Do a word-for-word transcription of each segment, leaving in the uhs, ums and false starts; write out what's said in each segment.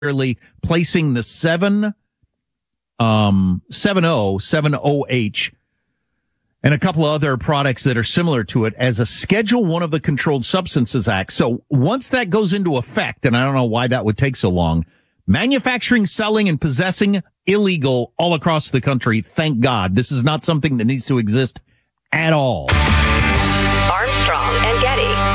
placing the seven, um, seven O, seven O H, and a couple of other products that are similar to it as a Schedule One of the Controlled Substances Act. So once that goes into effect, and I don't know why that would take so long, manufacturing, selling, and possessing illegal all across the country. Thank God. This is not something that needs to exist at all. Armstrong and Getty.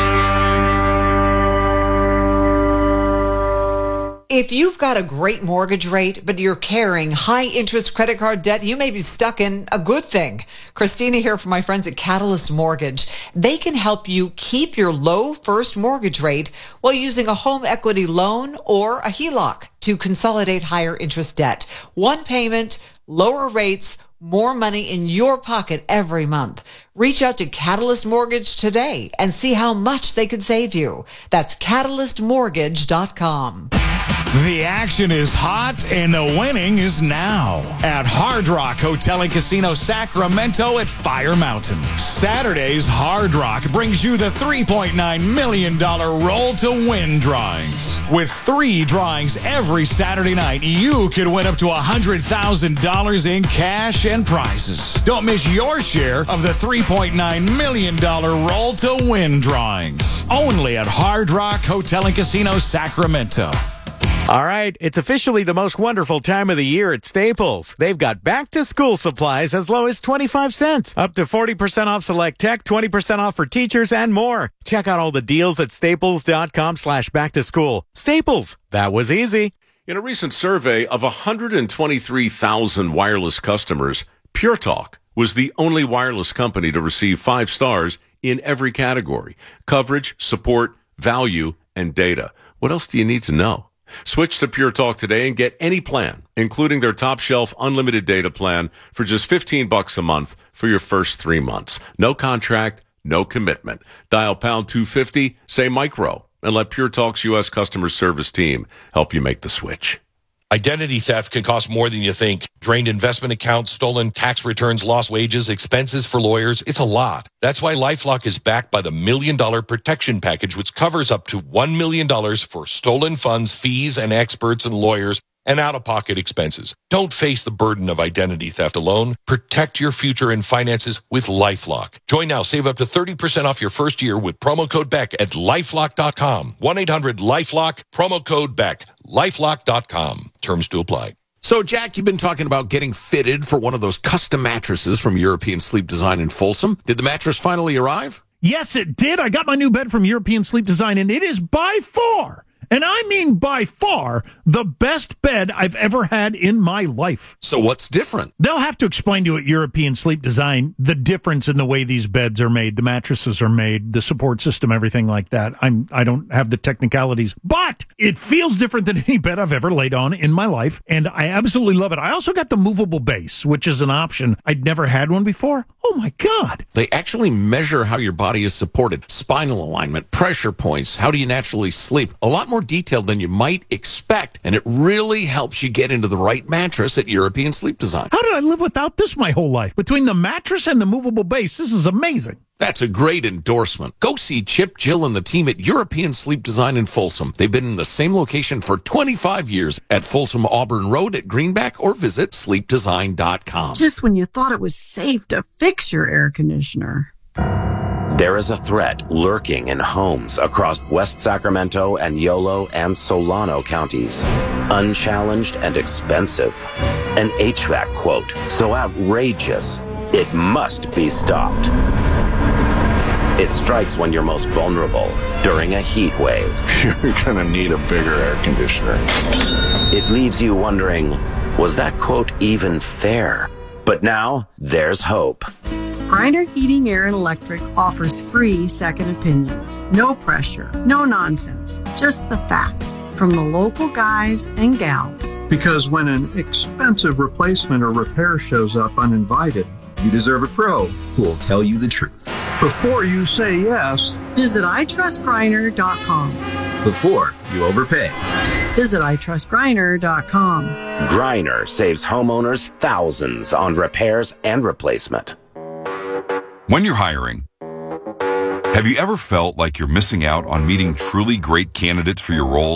If you've got a great mortgage rate, but you're carrying high-interest credit card debt, you may be stuck in a good thing. Christina here from my friends at Catalyst Mortgage. They can help you keep your low first mortgage rate while using a home equity loan or a H E L O C to consolidate higher interest debt. One payment, lower rates, more money in your pocket every month. Reach out to Catalyst Mortgage today and see how much they could save you. That's catalyst mortgage dot com. The action is hot and the winning is now at Hard Rock Hotel and Casino Sacramento at Fire Mountain. Saturday's Hard Rock brings you the three point nine million dollars Roll to Win drawings. With three drawings every Saturday night, you could win up to one hundred thousand dollars in cash and prizes. Don't miss your share of the three point nine million dollars Roll to Win drawings. Only at Hard Rock Hotel and Casino Sacramento. All right, it's officially the most wonderful time of the year at Staples. They've got back-to-school supplies as low as twenty-five cents, up to forty percent off select tech, twenty percent off for teachers, and more. Check out all the deals at staples.com slash back-to-school. Staples, that was easy. In a recent survey of one hundred twenty-three thousand wireless customers, Pure Talk was the only wireless company to receive five stars in every category: coverage, support, value, and data. What else do you need to know? Switch to Pure Talk today and get any plan, including their top shelf unlimited data plan for just fifteen bucks a month for your first three months. No contract, no commitment. Dial pound two fifty, say micro, and let Pure Talk's U S customer service team help you make the switch. Identity theft can cost more than you think. Drained investment accounts, stolen tax returns, lost wages, expenses for lawyers. It's a lot. That's why LifeLock is backed by the Million Dollar Protection Package, which covers up to one million dollars for stolen funds, fees, and experts and lawyers, and out-of-pocket expenses. Don't face the burden of identity theft alone. Protect your future and finances with LifeLock. Join now. Save up to thirty percent off your first year with promo code Beck at lifelock dot com. one eight hundred lifelock, promo code Beck. lifelock dot com. Terms to apply. So, Jack, you've been talking about getting fitted for one of those custom mattresses from European Sleep Design in Folsom. Did the mattress finally arrive? Yes, it did. I got my new bed from European Sleep Design, and it is by far, and I mean by far, the best bed I've ever had in my life. So what's different? They'll have to explain to it, European Sleep Design, the difference in the way these beds are made, the mattresses are made, the support system, everything like that. I'm, I don't have the technicalities, but it feels different than any bed I've ever laid on in my life, and I absolutely love it. I also got the movable base, which is an option. I'd never had one before. Oh, my God. They actually measure how your body is supported, spinal alignment, pressure points, how do you naturally sleep, a lot more detailed than you might expect, and it really helps you get into the right mattress at European Sleep Design. How did I live without this my whole life? Between the mattress and the movable base, this is amazing. That's a great endorsement. Go see Chip, Jill, and the team at European Sleep Design in Folsom. They've been in the same location for twenty-five years at Folsom Auburn Road at Greenback, or visit sleep design dot com. Just when you thought it was safe to fix your air conditioner. There is a threat lurking in homes across West Sacramento and Yolo and Solano counties. Unchallenged and expensive. An H V A C quote so outrageous, it must be stopped. It strikes when you're most vulnerable, during a heat wave. You're gonna need a bigger air conditioner. It leaves you wondering, was that quote even fair? But now, there's hope. Griner Heating, Air, and Electric offers free second opinions. No pressure, no nonsense, just the facts from the local guys and gals. Because when an expensive replacement or repair shows up uninvited, you deserve a pro who will tell you the truth. Before you say yes, visit i trust griner dot com. Before you overpay, visit i trust griner dot com. Griner saves homeowners thousands on repairs and replacement. When you're hiring, have you ever felt like you're missing out on meeting truly great candidates for your roles?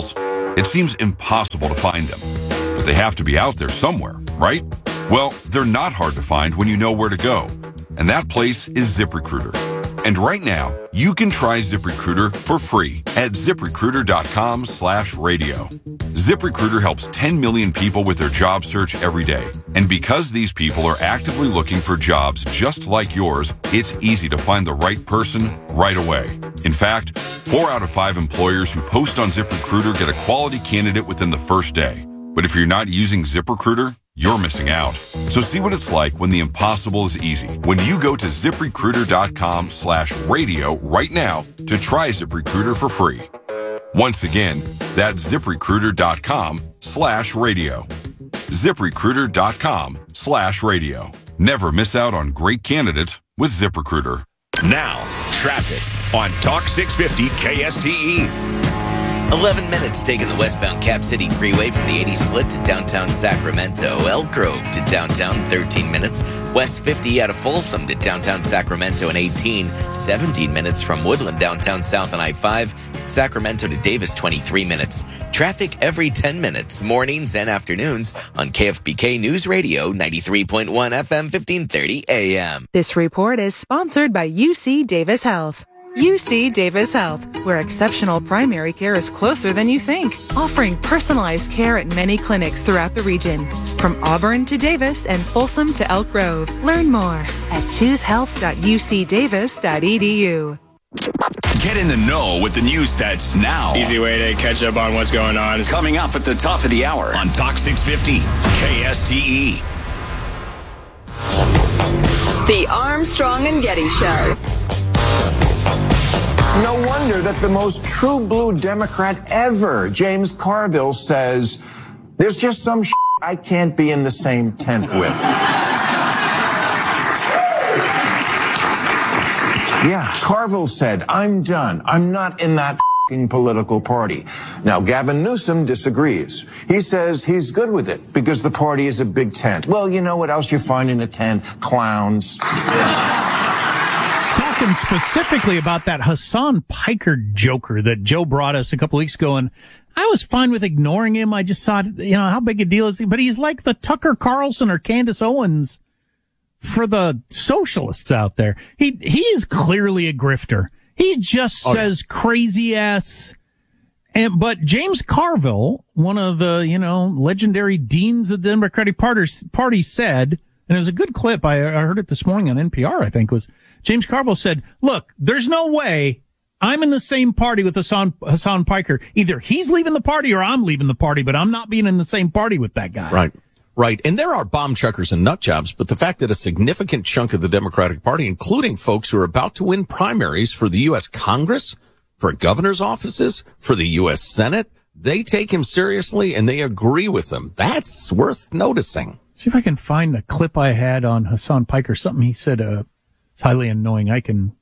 It seems impossible to find them, but they have to be out there somewhere, right? Well, they're not hard to find when you know where to go, and that place is ZipRecruiter. And right now, you can try ZipRecruiter for free at ZipRecruiter.com slash radio. ZipRecruiter helps ten million people with their job search every day. And because these people are actively looking for jobs just like yours, it's easy to find the right person right away. In fact, four out of five employers who post on ZipRecruiter get a quality candidate within the first day. But if you're not using ZipRecruiter, you're missing out. So see what it's like when the impossible is easy. When you go to ZipRecruiter.com slash radio right now to try ZipRecruiter for free. Once again, that's ZipRecruiter.com slash radio. ZipRecruiter.com slash radio. Never miss out on great candidates with ZipRecruiter. Now, traffic on Talk six fifty K S T E. eleven minutes taking the westbound Cap City Freeway from the eighty split to downtown Sacramento. Elk Grove to downtown, thirteen minutes. West fifty out of Folsom to downtown Sacramento and eighteen. seventeen minutes from Woodland downtown south on I five. Sacramento to Davis, twenty-three minutes. Traffic every ten minutes, mornings and afternoons on K F B K News Radio, ninety-three point one F M, fifteen thirty A M. This report is sponsored by U C Davis Health. U C Davis Health, where exceptional primary care is closer than you think, offering personalized care at many clinics throughout the region. From Auburn to Davis and Folsom to Elk Grove. Learn more at choose health dot u c davis dot e d u. Get in the know with the news that's now. Easy way to catch up on what's going on. Coming up at the top of the hour on Talk six fifty K S T E. The Armstrong and Getty Show. No wonder that the most true blue Democrat ever, James Carville, says, there's just some shit I can't be in the same tent with. Yeah, Carville said, I'm done. I'm not in that f***ing political party. Now, Gavin Newsom disagrees. He says he's good with it because the party is a big tent. Well, you know what else you find in a tent? Clowns. Talking specifically about that Hassan Piker joker that Joe brought us a couple weeks ago, and I was fine with ignoring him. I just thought, you know, how big a deal is he? But he's like the Tucker Carlson or Candace Owens for the socialists out there. He he is clearly a grifter. He just oh, says yeah. crazy ass. And but James Carville, one of the, you know, legendary deans of the Democratic Party, said, and it was a good clip. I, I heard it this morning on N P R, I think, was James Carville said, look, there's no way I'm in the same party with Hassan, Hassan Piker. Either he's leaving the party or I'm leaving the party, but I'm not being in the same party with that guy. Right. Right. And there are bomb chuckers and nut jobs, but the fact that a significant chunk of the Democratic Party, including folks who are about to win primaries for the U S Congress, for governor's offices, for the U S Senate, they take him seriously and they agree with him. That's worth noticing. See if I can find a clip I had on Hassan Piker, something he said, uh, it's highly annoying. I can,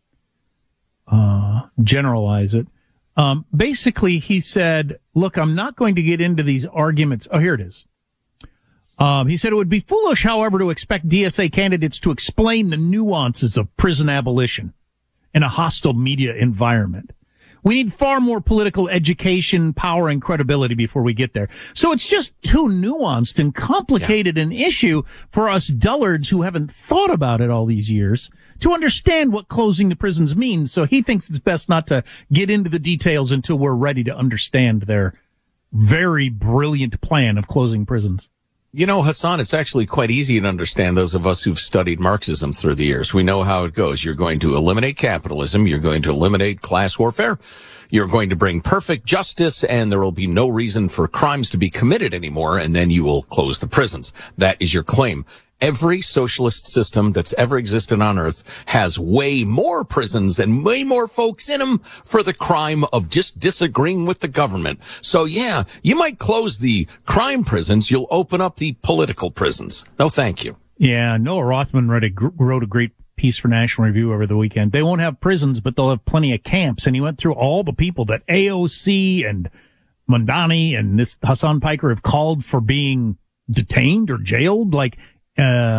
uh, generalize it. Um, basically he said, look, I'm not going to get into these arguments. Oh, here it is. Um, he said it would be foolish, however, to expect D S A candidates to explain the nuances of prison abolition in a hostile media environment. We need far more political education, power, and credibility before we get there. So it's just too nuanced and complicated yeah. an issue for us dullards who haven't thought about it all these years to understand what closing the prisons means. So he thinks it's best not to get into the details until we're ready to understand their very brilliant plan of closing prisons. You know, Hassan, it's actually quite easy to understand those of us who've studied Marxism through the years. We know how it goes. You're going to eliminate capitalism. You're going to eliminate class warfare. You're going to bring perfect justice, and there will be no reason for crimes to be committed anymore, and then you will close the prisons. That is your claim. Every socialist system that's ever existed on Earth has way more prisons and way more folks in them for the crime of just disagreeing with the government. So, yeah, you might close the crime prisons. You'll open up the political prisons. No, thank you. Yeah, Noah Rothman wrote a, wrote a great piece for National Review over the weekend. They won't have prisons, but they'll have plenty of camps. And he went through all the people that A O C and Mondani and this Hassan Piker have called for being detained or jailed. Like, Uh,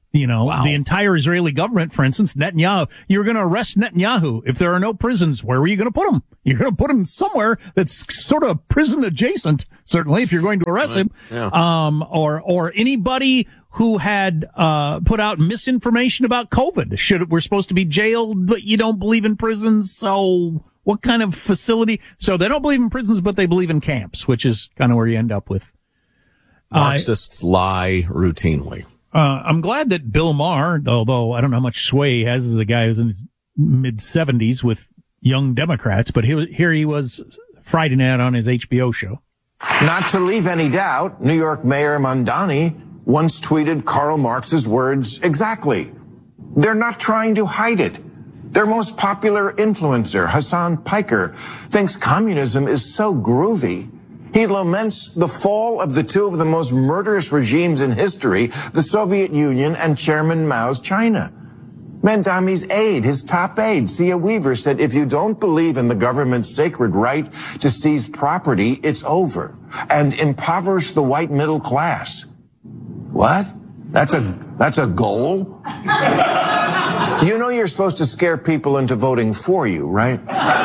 You know, Wow. the entire Israeli government, for instance, Netanyahu, you're going to arrest Netanyahu. If there are no prisons, where were you going to put him? You're going to put him somewhere that's sort of prison adjacent, certainly, if you're going to arrest him. Yeah. Um, or, or anybody who had, uh, put out misinformation about COVID. Should, we're supposed to be jailed, but you don't believe in prisons. So what kind of facility? So they don't believe in prisons, but they believe in camps, which is kind of where you end up with. Marxists uh, lie routinely. Uh, I'm glad that Bill Maher, although I don't know how much sway he has as a guy who's in his mid seventies with young Democrats, but he, here he was Friday night on his H B O show. Not to leave any doubt, New York Mayor Mamdani once tweeted Karl Marx's words exactly. They're not trying to hide it. Their most popular influencer, Hassan Piker, thinks communism is so groovy. He laments the fall of the two of the most murderous regimes in history, the Soviet Union and Chairman Mao's China. Mamdani's aide, his top aide, Sia Weaver, said, if you don't believe in the government's sacred right to seize property, it's over, and impoverish the white middle class. What? That's a, that's a goal? You know you're supposed to scare people into voting for you, right?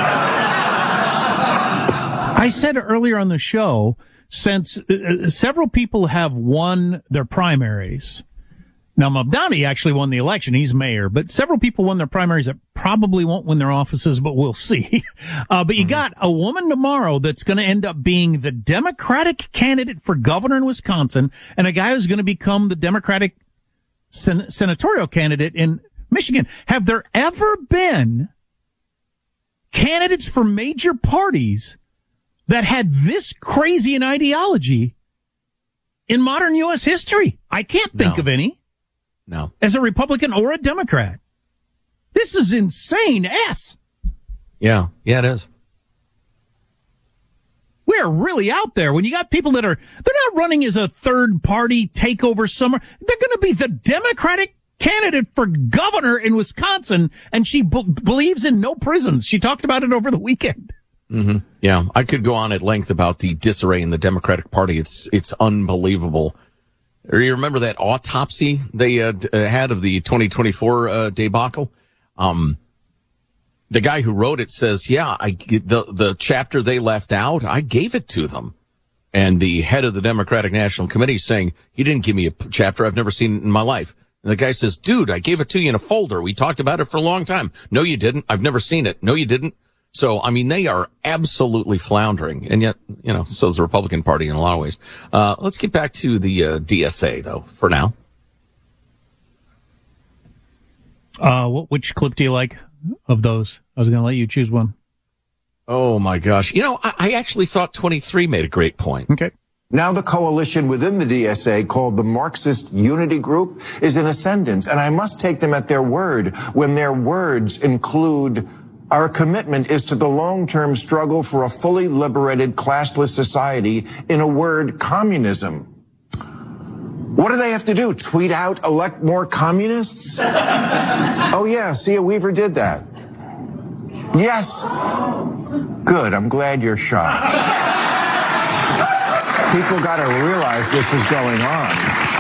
I said earlier on the show, since uh, several people have won their primaries. Now, Mamdani actually won the election. He's mayor, but several people won their primaries that probably won't win their offices, but we'll see. Uh, but you mm-hmm. got a woman tomorrow that's going to end up being the Democratic candidate for governor in Wisconsin and a guy who's going to become the Democratic sen- senatorial candidate in Michigan. Have there ever been candidates for major parties that had this crazy an ideology in modern U S history? I can't think no. of any. No. As a Republican or a Democrat. This is insane ass. Yeah. Yeah, it is. We're really out there when you got people that are, they're not running as a third party takeover somewhere. They're going to be the Democratic candidate for governor in Wisconsin, and she b- believes in no prisons. She talked about it over the weekend. Mm-hmm. Yeah, I could go on at length about the disarray in the Democratic Party. It's it's unbelievable. You remember that autopsy they uh, had of the twenty twenty-four uh, debacle? Um, the guy who wrote it says, yeah, I, the, the chapter they left out, I gave it to them. And the head of the Democratic National Committee saying, he didn't give me a chapter I've never seen in my life. And the guy says, dude, I gave it to you in a folder. We talked about it for a long time. No, you didn't. I've never seen it. No, you didn't. So, I mean, they are absolutely floundering. And yet, you know, so is the Republican Party in a lot of ways. Uh, let's get back to the uh, D S A, though, for now. Uh, what, which clip do you like of those? I was going to let you choose one. Oh, my gosh. You know, I, I actually thought twenty-three made a great point. Okay. Now the coalition within the D S A, called the Marxist Unity Group, is in ascendance, and I must take them at their word when their words include, our commitment is to the long-term struggle for a fully liberated, classless society, in a word, communism. What do they have to do? Tweet out, elect more communists? Oh yeah, Sia Weaver did that. Yes. Good, I'm glad you're shocked. People got to realize this is going on.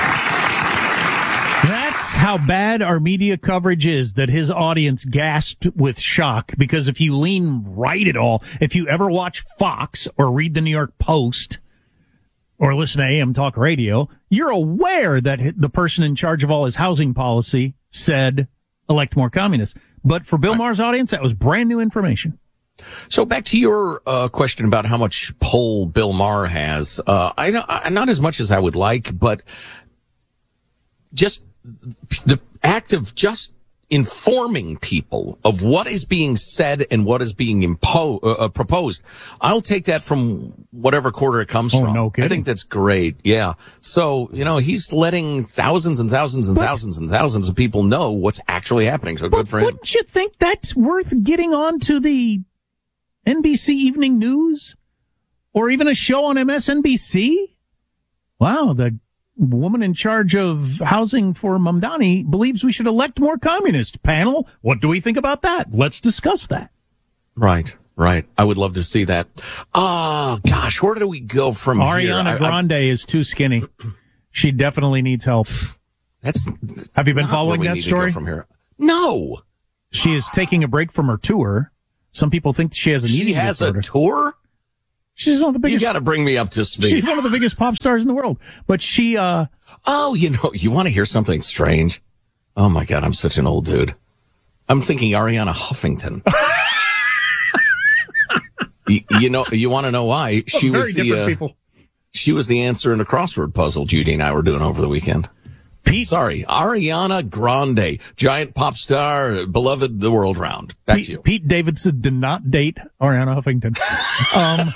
That's how bad our media coverage is, that his audience gasped with shock. Because if you lean right at all, if you ever watch Fox or read the New York Post or listen to A M Talk Radio, you're aware that the person in charge of all his housing policy said, elect more communists. But for Bill Maher's audience, that was brand new information. So back to your uh, question about how much pull Bill Maher has. Uh, I, I not as much as I would like, but just the act of just informing people of what is being said and what is being impo- uh, proposed. I'll take that from whatever quarter it comes oh, from. No kidding. I think that's great. Yeah. So, you know, he's letting thousands and thousands and but, thousands and thousands of people know what's actually happening. So good for him. Wouldn't you think that's worth getting on to the N B C Evening News or even a show on M S N B C? Wow, the woman in charge of housing for Mamdani believes we should elect more communists. Panel, what do we think about that? Let's discuss that. Right, right. I would love to see that. Oh, gosh, where do we go from Ariana here? Ariana Grande I, is too skinny. She definitely needs help. That's. Have you been not following where we that need to story? go from here? No. She is taking a break from her tour. Some people think she has an She eating has disorder. a tour? She's one of the biggest. You got to bring me up to speed. She's one of the biggest pop stars in the world. But she, uh. Oh, you know, you want to hear something strange? Oh my God, I'm such an old dude. I'm thinking Ariana Huffington. you, you know, you want to know why? She Very was the, different uh, people. She was the answer in the crossword puzzle Judy and I were doing over the weekend. Pete. Sorry, Ariana Grande, giant pop star, beloved the world round. Back Pete, to you. Pete Davidson did not date Ariana Huffington. Um,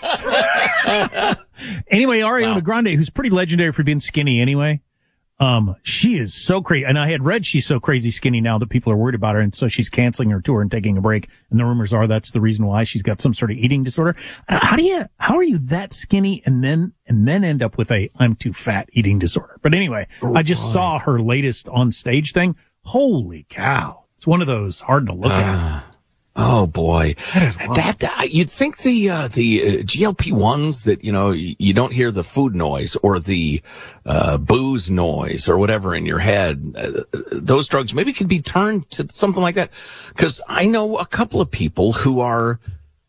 anyway, Ariana Wow. Grande, who's pretty legendary for being skinny anyway. Um, she is so crazy. And I had read she's so crazy skinny now that people are worried about her. And so she's canceling her tour and taking a break. And the rumors are that's the reason why she's got some sort of eating disorder. How do you, how are you that skinny and then, and then end up with a I'm too fat eating disorder? But anyway, Oh, I just boy. saw her latest on stage thing. Holy cow. It's one of those hard to look Uh, at. Oh boy, That is rough. that uh, you'd think the uh, the uh, G L P ones that you know you, you don't hear the food noise or the uh, booze noise or whatever in your head. Uh, those drugs maybe could be turned to something like that. Because I know a couple of people who are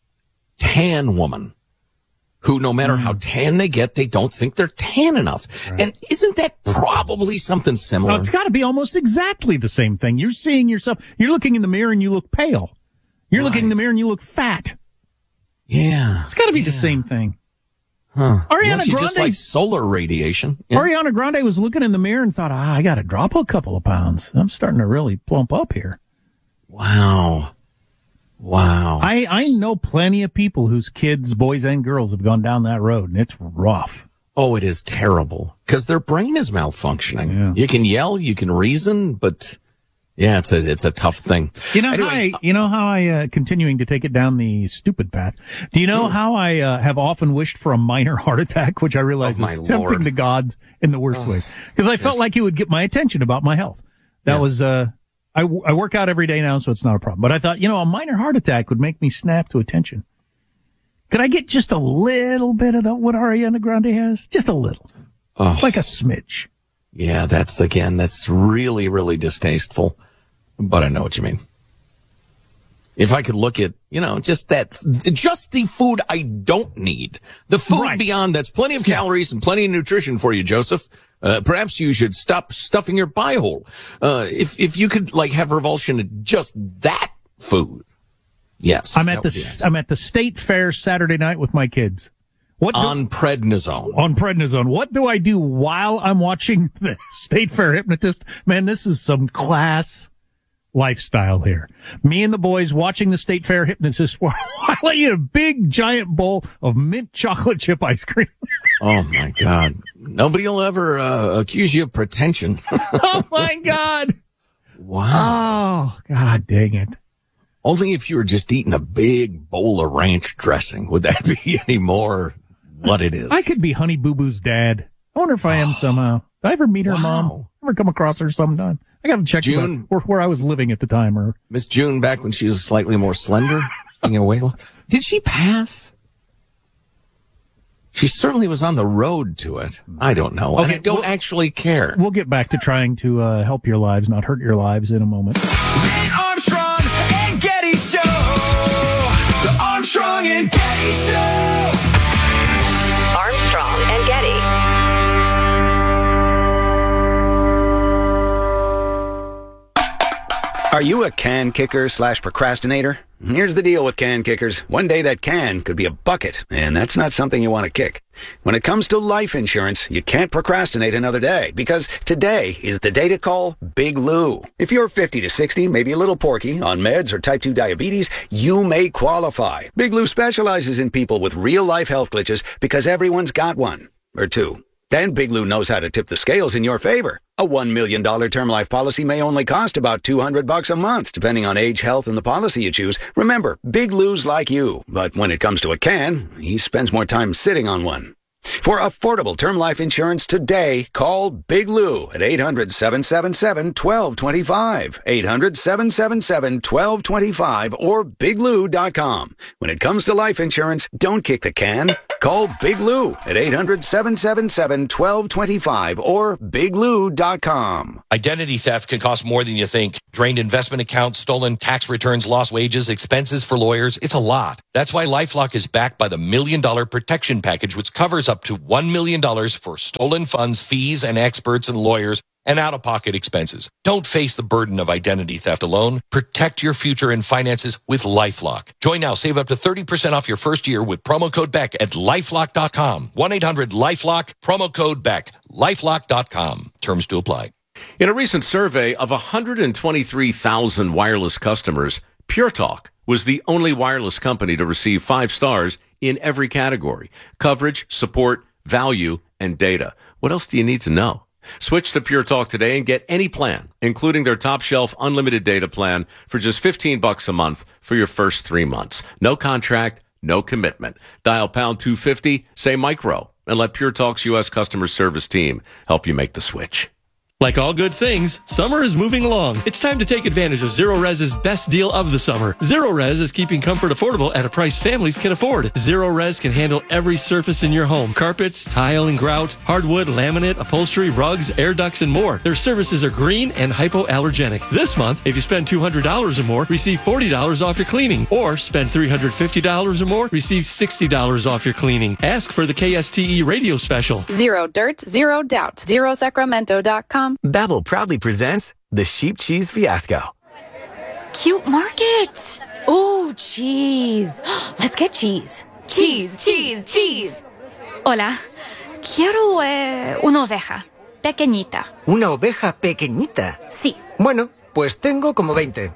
tan woman who, no matter how tan they get, they don't think they're tan enough. Right. And isn't that probably something similar? Well, it's got to be almost exactly the same thing. You're seeing yourself. You're looking in the mirror and you look pale. You're right. looking in the mirror and you look fat. Yeah. It's got to be yeah. the same thing. Huh. Ariana Grande. Just like solar radiation. Yeah. Ariana Grande was looking in the mirror and thought, ah, I got to drop a couple of pounds. I'm starting to really plump up here. Wow. Wow. I, I know plenty of people whose kids, boys and girls, have gone down that road, and it's rough. Oh, it is terrible because their brain is malfunctioning. Yeah. You can yell, you can reason, but yeah, it's a it's a tough thing. You know anyway, how I, you know how I uh, continuing to take it down the stupid path. Do you know hmm. how I uh, have often wished for a minor heart attack, which I realize oh, is tempting Lord. the gods in the worst oh. way, because I felt yes. like it would get my attention about my health. That yes. was uh, I I work out every day now, so it's not a problem. But I thought, you know, a minor heart attack would make me snap to attention. Could I get just a little bit of the, what Ariana Grande has? Just a little. Oh. It's like a smidge. Yeah, that's, again, that's really, really distasteful. But I know what you mean. If I could look at, you know, just that, just the food I don't need. The food right. beyond that's plenty of calories yes. and plenty of nutrition for you, Joseph. Uh, perhaps you should stop stuffing your pie hole. Uh, if, if you could, like, have revulsion at just that food. Yes. I'm at the, I'm at the state fair Saturday night with my kids. What do, on prednisone. On prednisone. What do I do while I'm watching the state fair hypnotist? Man, this is some class lifestyle here. Me and the boys watching the state fair hypnotist while I eat a big giant bowl of mint chocolate chip ice cream. Oh my God. Nobody will ever uh, accuse you of pretension. Oh my God. Wow. Oh, God dang it. Only if you were just eating a big bowl of ranch dressing would that be any more what it is. I could be Honey Boo Boo's dad. I wonder if I am somehow. Did I ever meet her wow. mom? Ever come across her sometime? I got to check June, where, where I was living at the time. Or Miss June, back when she was slightly more slender. Speaking of weight, did she pass? She certainly was on the road to it. I don't know. Okay, and I don't we'll, actually care. We'll get back to trying to uh, help your lives, not hurt your lives in a moment. The Armstrong and Getty Show. The Armstrong and Getty Show. Armstrong and Getty. Are you a can kicker slash procrastinator? Here's the deal with can kickers. One day that can could be a bucket, and that's not something you want to kick. When it comes to life insurance, you can't procrastinate another day, because today is the day to call Big Lou. If you're fifty to sixty, maybe a little porky, on meds or type two diabetes, you may qualify. Big Lou specializes in people with real-life health glitches because everyone's got one. Or two. Then Big Lou knows how to tip the scales in your favor. A one million dollars term life policy may only cost about two hundred bucks a month, depending on age, health, and the policy you choose. Remember, Big Lou's like you, but when it comes to a can, he spends more time sitting on one. For affordable term life insurance today, call Big Lou at eight hundred, seven seven seven, one two two five, eight hundred, seven seven seven, one two two five, or big lou dot com. When it comes to life insurance, don't kick the can, Call Big Lou at eight hundred, seven seven seven, one two two five or big lou dot com. Identity theft can cost more than you think. Drained investment accounts, stolen tax returns, lost wages, expenses for lawyers. It's a lot. That's why LifeLock is backed by the Million Dollar Protection Package, which covers up to one million dollars for stolen funds, fees, and experts and lawyers, and out-of-pocket expenses. Don't face the burden of identity theft alone. Protect your future and finances with LifeLock. Join now. Save up to thirty percent off your first year with promo code Beck at lifelock dot com. one eight hundred lifelock, promo code Beck. lifelock dot com. Terms to apply. In a recent survey of one hundred twenty-three thousand wireless customers, Pure Talk was the only wireless company to receive five stars in every category: coverage, support, value, and data. What else do you need to know? Switch to Pure Talk today and get any plan, including their top shelf unlimited data plan for just fifteen bucks a month for your first three months. No contract, no commitment. Dial pound two fifty, say micro, and let Pure Talk's U S customer service team help you make the switch. Like all good things, summer is moving along. It's time to take advantage of Zero Res's best deal of the summer. Zero Res is keeping comfort affordable at a price families can afford. Zero Res can handle every surface in your home: carpets, tile and grout, hardwood, laminate, upholstery, rugs, air ducts, and more. Their services are green and hypoallergenic. This month, if you spend two hundred dollars or more, receive forty dollars off your cleaning. Or spend three hundred fifty dollars or more, receive sixty dollars off your cleaning. Ask for the K S T E radio special. Zero dirt, zero doubt. zero sacramento dot com. Babbel proudly presents the Sheep Cheese Fiasco. Cute markets. Ooh, cheese. Let's get cheese. Cheese, cheese, cheese. Hola. Quiero eh, una oveja pequeñita. ¿Una oveja pequeñita? Sí. Bueno, pues tengo como veinte.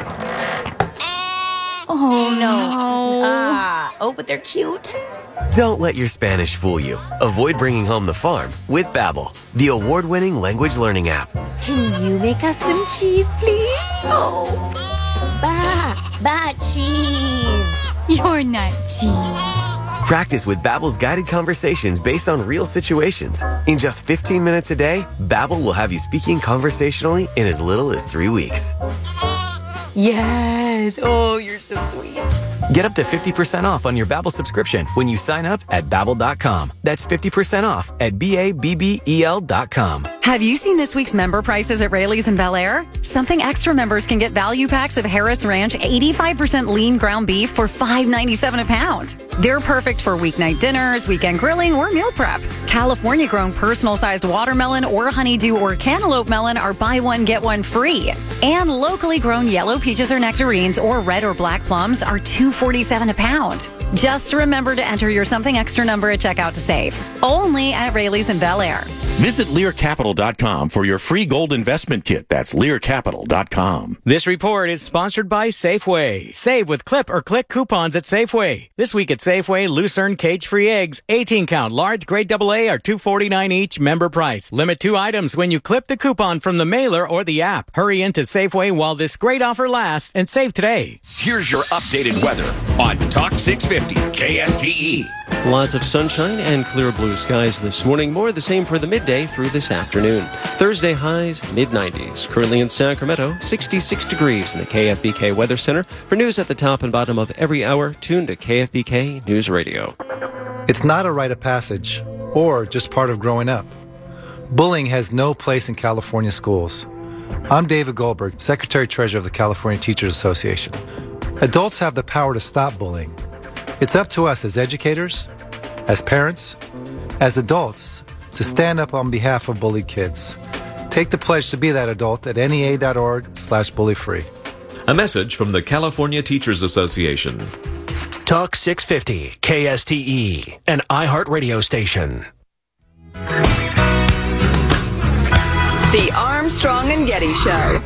Oh, no. Ah, oh, but they're cute. Don't let your Spanish fool you. Avoid bringing home the farm with Babbel, the award-winning language learning app. Can you make us some cheese, please? Oh, ba, ba cheese. You're not cheese. Practice with Babbel's guided conversations based on real situations. In just fifteen minutes a day, Babbel will have you speaking conversationally in as little as three weeks. Yes. Oh, you're so sweet. Get up to fifty percent off on your Babbel subscription when you sign up at babbel dot com. That's fifty percent off at B A B B E L dot com. Have you seen this week's member prices at Rayleigh's in Bel Air? Something Extra members can get value packs of Harris Ranch eighty-five percent lean ground beef for five ninety-seven a pound. They're perfect for weeknight dinners, weekend grilling, or meal prep. California-grown personal-sized watermelon or honeydew or cantaloupe melon are buy one, get one free. And locally grown yellow peaches or nectarines or red or black plums are two forty-seven a pound. Just remember to enter your Something Extra number at checkout to save. Only at Rayleigh's in Bel Air. Visit Lear Capital dot com for your free gold investment kit. That's Lear Capital dot com. This report is sponsored by Safeway. Save with Clip or Click coupons at Safeway. This week at Safeway, Lucerne cage-free eggs, eighteen count, large, grade double A are two forty-nine each, member price. Limit two items when you clip the coupon from the mailer or the app. Hurry into Safeway while this great offer lasts and save today. Here's your updated weather on Talk six fifty K S T E. Lots of sunshine and clear blue skies this morning. More of the same for the midday through this afternoon. Thursday highs, mid nineties. Currently in Sacramento, sixty-six degrees in the K F B K Weather Center. For news at the top and bottom of every hour, tune to K F B K News Radio. It's not a rite of passage or just part of growing up. Bullying has no place in California schools. I'm David Goldberg, Secretary-Treasurer of the California Teachers Association. Adults have the power to stop bullying. It's up to us as educators, as parents, as adults, to stand up on behalf of bullied kids. Take the pledge to be that adult at N E A dot org slash bully free. A message from the California Teachers Association. Talk six fifty K S T E, an iHeartRadio station. The Armstrong and Getty Show.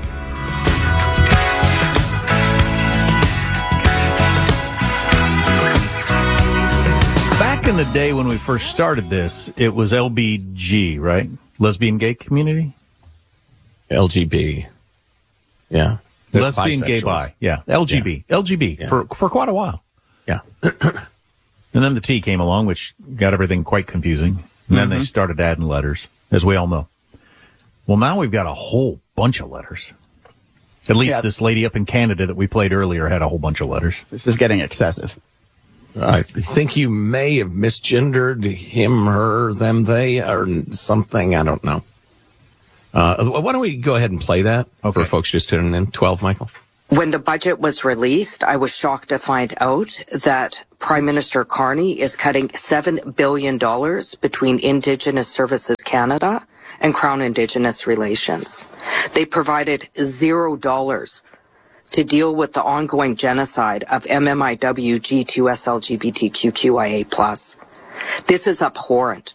Back in the day when we first started this, it was L B G, right? Lesbian Gay Community? L G B. Yeah. They're Lesbian Gay Bi. Yeah. L G B. Yeah. L G B yeah. for for quite a while. Yeah. And then the T came along, which got everything quite confusing. And mm-hmm. then they started adding letters, as we all know. Well, now we've got a whole bunch of letters. At least yeah. this lady up in Canada that we played earlier had a whole bunch of letters. This is getting excessive. I think you may have misgendered him, her, them, they, or something. I don't know. Uh, why don't we go ahead and play that okay. for folks just tuning in? twelve, Michael. When the budget was released, I was shocked to find out that Prime Minister Carney is cutting seven billion dollars between Indigenous Services Canada and Crown Indigenous Relations. They provided zero dollars to deal with the ongoing genocide of M M I W G two S L G B T Q Q I A plus. This is abhorrent.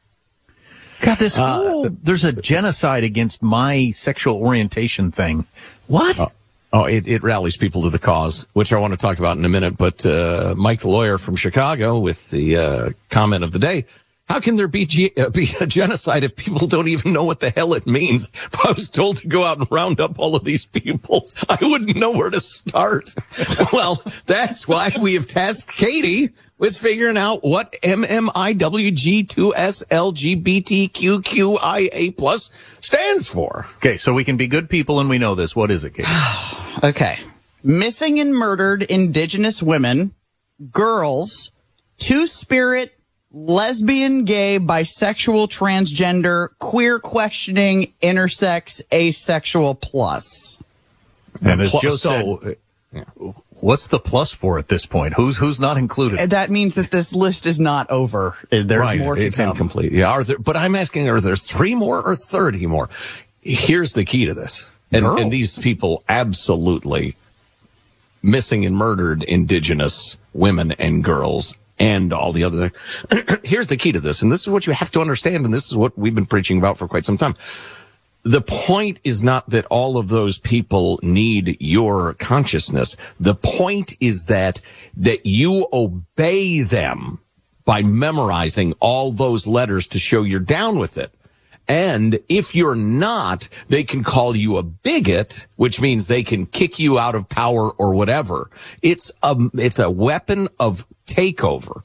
God, this whole, uh, there's a genocide against my sexual orientation thing. What? Uh, Oh, it, it rallies people to the cause, which I want to talk about in a minute. But uh, Mike, the lawyer from Chicago, with the uh, comment of the day, how can there be, ge- uh, be a genocide if people don't even know what the hell it means? If I was told to go out and round up all of these people, I wouldn't know where to start. Well, that's why we have tasked Katie with figuring out what M M I W G two S L G B T Q Q I A plus stands for. Okay, so we can be good people and we know this. What is it, Katie? Okay. Missing and murdered Indigenous women, girls, two-spirit, lesbian, gay, bisexual, transgender, queer questioning, intersex, asexual plus. And as Plus, Joe so, said, yeah. What's the plus for at this point? Who's who's not included? That means that this list is not over. There's right. more to It's come. incomplete. Yeah, are there, but I'm asking, are there three more or thirty more? Here's the key to this. And, and these people absolutely missing and murdered Indigenous women and girls and all the other. Here's the key to this. And this is what you have to understand. And this is what we've been preaching about for quite some time. The point is not that all of those people need your consciousness. The point is that, that you obey them by memorizing all those letters to show you're down with it. And if you're not, they can call you a bigot, which means they can kick you out of power or whatever. It's a, it's a weapon of takeover.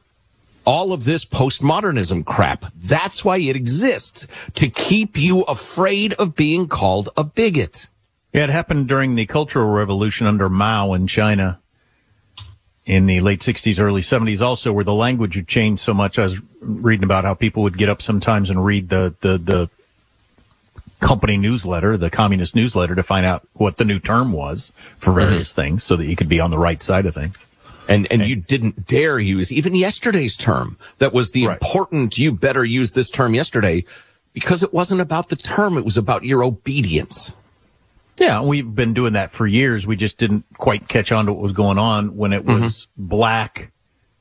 All of this postmodernism crap, that's why it exists, to keep you afraid of being called a bigot. Yeah, it happened during the Cultural Revolution under Mao in China in the late sixties, early seventies also, where the language had changed so much. I was reading about how people would get up sometimes and read the, the, the company newsletter, the communist newsletter, to find out what the new term was for various mm-hmm. things so that you could be on the right side of things. And, and you didn't dare use even yesterday's term. That was the right. important, you better use this term yesterday, because it wasn't about the term. It was about your obedience. Yeah, we've been doing that for years. We just didn't quite catch on to what was going on when it was mm-hmm. black,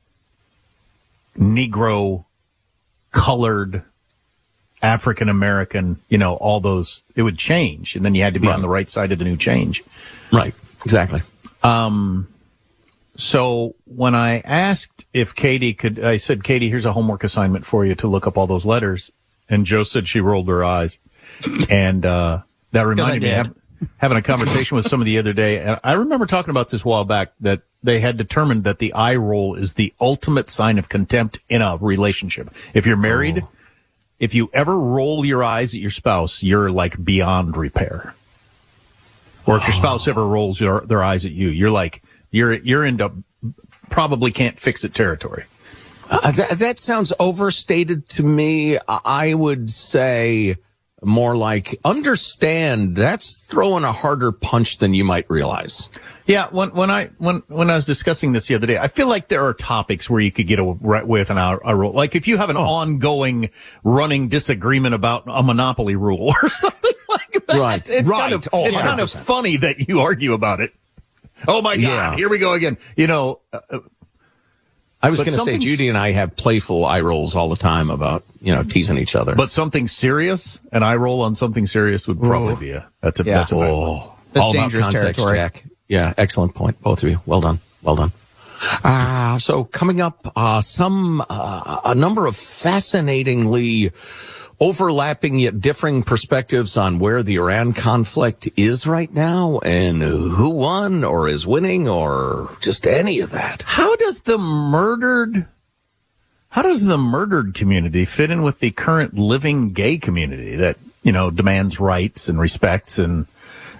Negro, colored, African American, you know, all those, it would change. And then you had to be right. on the right side of the new change. Right, exactly. Um, So when I asked if Katie could, I said, Katie, here's a homework assignment for you to look up all those letters. And Joe said she rolled her eyes. And uh that reminded me of having a conversation with somebody the other day. And I remember talking about this a while back, that they had determined that the eye roll is the ultimate sign of contempt in a relationship. If you're married, oh. if you ever roll your eyes at your spouse, you're like beyond repair. Or if your spouse ever rolls your, their eyes at you, you're like, You're you're into probably can't fix it territory. Uh, that, that sounds overstated to me. I would say more like understand. That's throwing a harder punch than you might realize. Yeah, when when I when when I was discussing this the other day, I feel like there are topics where you could get away with an a rule. Like if you have an oh. ongoing running disagreement about a monopoly rule or something like that. Right, it's right. Kind of, oh, it's kind of funny that you argue about it. Oh my God! Yeah. Here we go again. You know, uh, I was going to say Judy and I have playful eye rolls all the time about you know teasing each other. But something serious, an eye roll on something serious would probably Ooh. be a that's a yeah. that's a oh. That's all about dangerous context, territory. Jack. Yeah, excellent point, both of you. Well done, well done. Uh, so coming up, uh, some uh, a number of fascinatingly overlapping yet differing perspectives on where the Iran conflict is right now and who won or is winning or just any of that. How does the murdered, how does the murdered community fit in with the current living gay community that, you know, demands rights and respects and,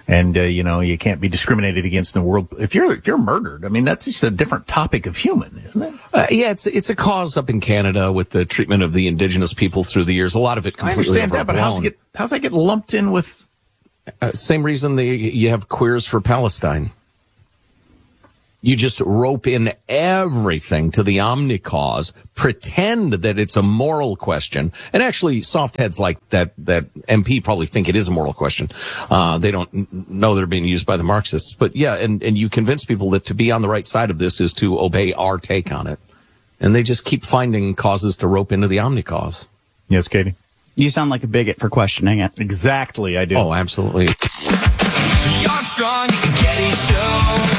And, uh, you know, you can't be discriminated against in the world. If you're, if you're murdered, I mean, that's just a different topic of human, isn't it? Uh, yeah, it's it's a cause up in Canada with the treatment of the indigenous people through the years. A lot of it completely I understand that, but how's it get, how's that get lumped in with? Uh, same reason they, you have queers for Palestine. You just rope in everything to the omni cause, pretend that it's a moral question. And actually, soft heads like that, that M P probably think it is a moral question. Uh, they don't n- know they're being used by the Marxists. But yeah, and, and you convince people that to be on the right side of this is to obey our take on it. And they just keep finding causes to rope into the omni cause. Yes, Katie? You sound like a bigot for questioning it. Exactly, I do. Oh, absolutely. The Armstrong and Getty Show.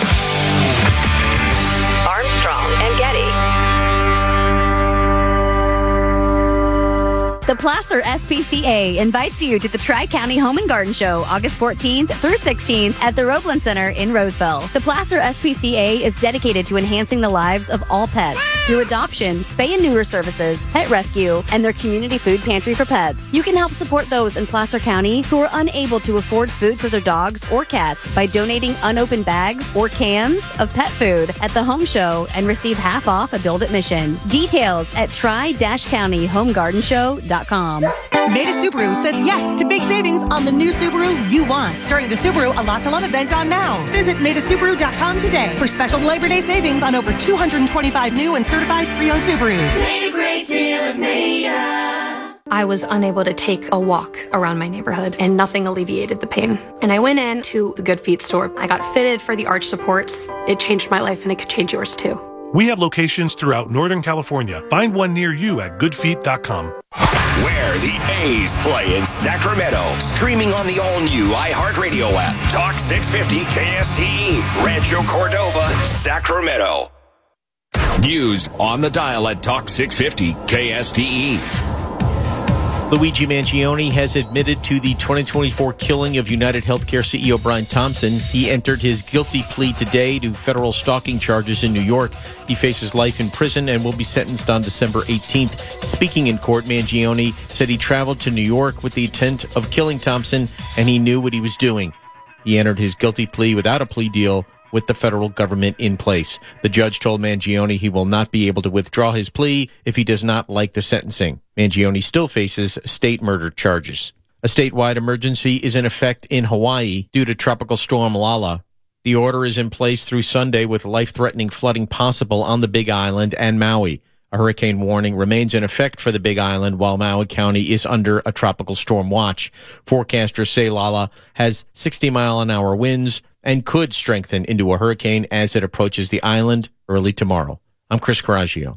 Armstrong and Getty. The Placer S P C A invites you to the Tri-County Home and Garden Show August fourteenth through sixteenth at the Roeblen Center in Roseville. The Placer S P C A is dedicated to enhancing the lives of all pets through adoption, spay and neuter services, pet rescue, and their community food pantry for pets. You can help support those in Placer County who are unable to afford food for their dogs or cats by donating unopened bags or cans of pet food at the home show and receive half off adult admission. Details at tri county home garden show dot com. Maida Subaru says yes to big savings on the new Subaru you want during the Subaru A Lot to Love event on now. Visit maida subaru dot com today for special Labor Day savings on over two hundred twenty-five new and certified pre-owned Subarus. Save a great deal at Maida. I was unable to take a walk around my neighborhood, and nothing alleviated the pain. And I went in to the Good Feet store. I got fitted for the arch supports. It changed my life, and it could change yours too. We have locations throughout Northern California. Find one near you at good feet dot com. Where the A's play in Sacramento. Streaming on the all-new iHeartRadio app. Talk six fifty K S T E. Rancho Cordova, Sacramento. News on the dial at Talk six fifty K S T E. Luigi Mangione has admitted to the twenty twenty-four killing of United Healthcare C E O Brian Thompson. He entered his guilty plea today to federal stalking charges in New York. He faces life in prison and will be sentenced on December eighteenth. Speaking in court, Mangione said he traveled to New York with the intent of killing Thompson, and he knew what he was doing. He entered his guilty plea without a plea deal with the federal government in place. The judge told Mangione he will not be able to withdraw his plea if he does not like the sentencing. Mangione still faces state murder charges. A statewide emergency is in effect in Hawaii due to Tropical Storm Lala. The order is in place through Sunday with life-threatening flooding possible on the Big Island and Maui. A hurricane warning remains in effect for the Big Island while Maui County is under a tropical storm watch. Forecasters say Lala has sixty mile an hour winds and could strengthen into a hurricane as it approaches the island early tomorrow. I'm Chris Coraggio.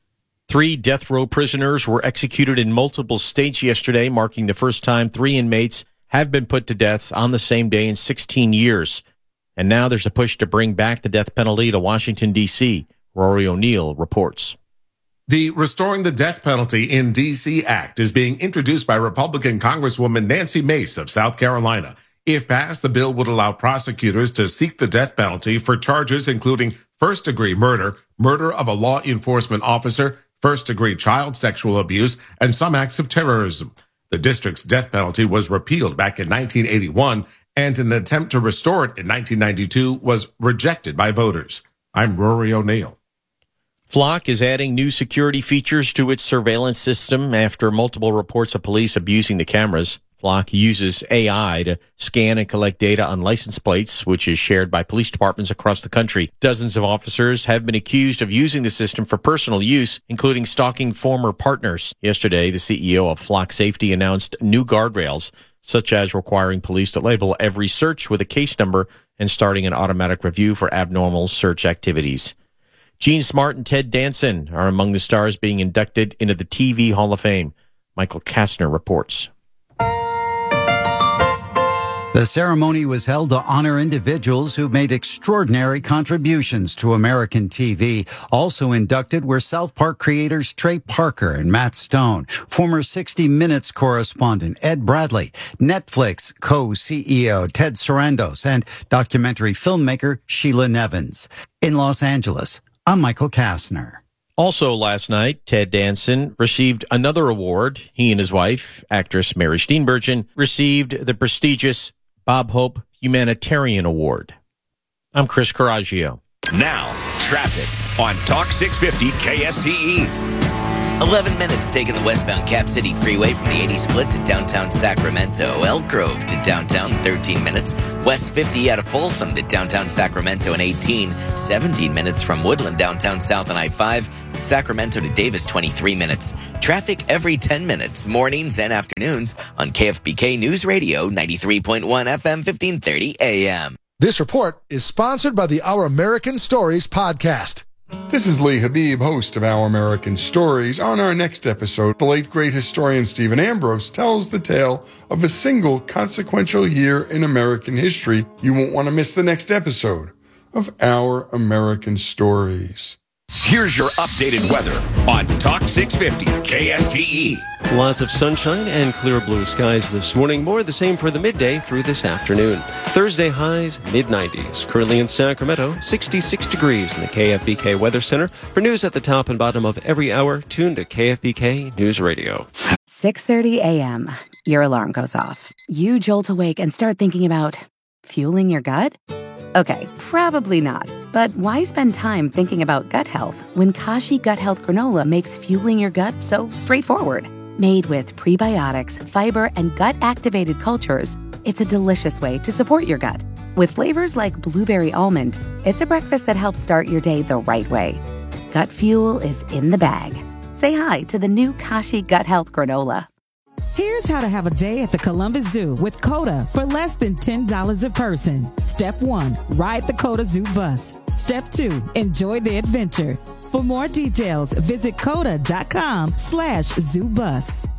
Three death row prisoners were executed in multiple states yesterday, marking the first time three inmates have been put to death on the same day in sixteen years. And now there's a push to bring back the death penalty to Washington, D C Rory O'Neill reports. The Restoring the Death Penalty in D C Act is being introduced by Republican Congresswoman Nancy Mace of South Carolina. If passed, the bill would allow prosecutors to seek the death penalty for charges including first-degree murder, murder of a law enforcement officer, first-degree child sexual abuse, and some acts of terrorism. The district's death penalty was repealed back in nineteen eighty-one, and an attempt to restore it in nineteen ninety-two was rejected by voters. I'm Rory O'Neill. Flock is adding new security features to its surveillance system after multiple reports of police abusing the cameras. Flock uses A I to scan and collect data on license plates, which is shared by police departments across the country. Dozens of officers have been accused of using the system for personal use, including stalking former partners. Yesterday, the C E O of Flock Safety announced new guardrails, such as requiring police to label every search with a case number and starting an automatic review for abnormal search activities. Gene Smart and Ted Danson are among the stars being inducted into the T V Hall of Fame. Michael Kastner reports. The ceremony was held to honor individuals who made extraordinary contributions to American T V. Also inducted were South Park creators Trey Parker and Matt Stone, former sixty minutes correspondent Ed Bradley, Netflix co-C E O Ted Sarandos, and documentary filmmaker Sheila Nevins. In Los Angeles, I'm Michael Kastner. Also last night, Ted Danson received another award. He and his wife, actress Mary Steenburgen, received the prestigious Bob Hope Humanitarian Award. I'm Chris Coraggio. Now, traffic on Talk six fifty K S T E. eleven minutes taking the westbound Cap City Freeway from the eighty split to downtown Sacramento. Elk Grove to downtown, thirteen minutes. West fifty out of Folsom to downtown Sacramento in eighteen. seventeen minutes from Woodland downtown south on I five. Sacramento to Davis, twenty-three minutes. Traffic every ten minutes, mornings and afternoons on K F B K News Radio, ninety-three point one F M, fifteen thirty A M. This report is sponsored by the Our American Stories podcast. This is Lee Habib, host of Our American Stories. On our next episode, the late great historian Stephen Ambrose tells the tale of a single consequential year in American history. You won't want to miss the next episode of Our American Stories. Here's your updated weather on Talk six fifty K S T E. Lots of sunshine and clear blue skies this morning. More of the same for the midday through this afternoon. Thursday highs, mid nineties. Currently in Sacramento, sixty-six degrees in the K F B K Weather Center. For news at the top and bottom of every hour, tune to K F B K News Radio. six thirty a.m. Your alarm goes off. You jolt awake and start thinking about fueling your gut? Okay, probably not. But why spend time thinking about gut health when Kashi Gut Health Granola makes fueling your gut so straightforward? Made with prebiotics, fiber, and gut-activated cultures, it's a delicious way to support your gut. With flavors like blueberry almond, it's a breakfast that helps start your day the right way. Gut fuel is in the bag. Say hi to the new Kashi Gut Health Granola. Here's how to have a day at the Columbus Zoo with COTA for less than ten dollars a person. Step one, ride the COTA Zoo bus. Step two, enjoy the adventure. For more details, visit coda.com slash zoo bus.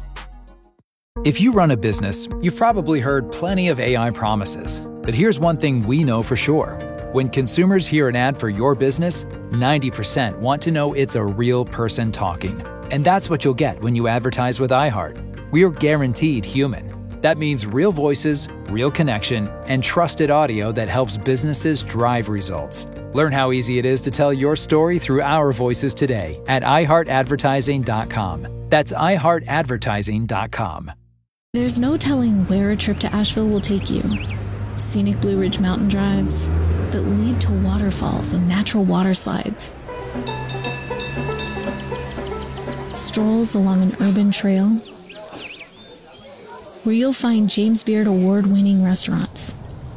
If you run a business, you've probably heard plenty of A I promises. But here's one thing we know for sure. When consumers hear an ad for your business, ninety percent want to know it's a real person talking. And that's what you'll get when you advertise with iHeart. We're guaranteed human. That means real voices, real connection, and trusted audio that helps businesses drive results. Learn how easy it is to tell your story through our voices today at i heart advertising dot com. That's i heart advertising dot com. There's no telling where a trip to Asheville will take you. Scenic Blue Ridge mountain drives that lead to waterfalls and natural water slides. Strolls along an urban trail where you'll find James Beard award-winning restaurants.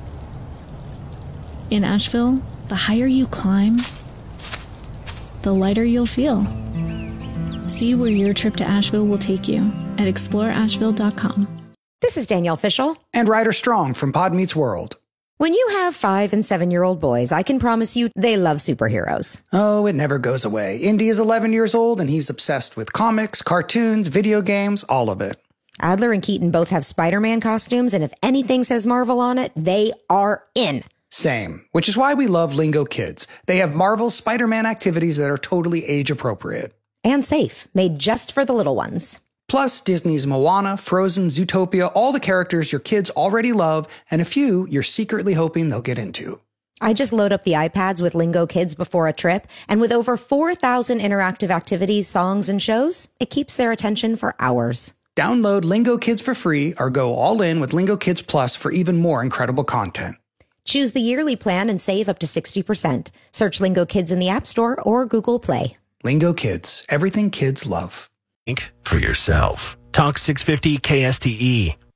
In Asheville, the higher you climb, the lighter you'll feel. See where your trip to Asheville will take you at explore asheville dot com. This is Danielle Fishel. And Ryder Strong from Pod Meets World. When you have five and seven-year-old boys, I can promise you they love superheroes. Oh, it never goes away. Indy is eleven years old, and he's obsessed with comics, cartoons, video games, all of it. Adler and Keaton both have Spider-Man costumes, and if anything says Marvel on it, they are in. Same, which is why we love Lingo Kids. They have Marvel's Spider-Man activities that are totally age-appropriate. And safe, made just for the little ones. Plus, Disney's Moana, Frozen, Zootopia, all the characters your kids already love, and a few you're secretly hoping they'll get into. I just load up the iPads with Lingo Kids before a trip, and with over four thousand interactive activities, songs, and shows, it keeps their attention for hours. Download Lingo Kids for free or go all in with Lingo Kids Plus for even more incredible content. Choose the yearly plan and save up to sixty percent. Search Lingo Kids in the App Store or Google Play. Lingo Kids, everything kids love. For yourself. Talk six fifty K S T E.